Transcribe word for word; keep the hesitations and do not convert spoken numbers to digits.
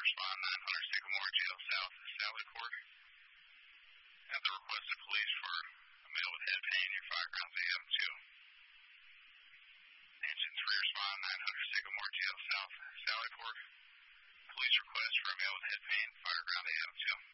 respond nine hundred Sycamore Jail South, Sallyport. At the request of police for a male with head pain, your fire grounds eight oh two. Engine three respond nine hundred Sycamore Jail South, Sallyport. Police request for a male with head pain, fire ground eight oh two.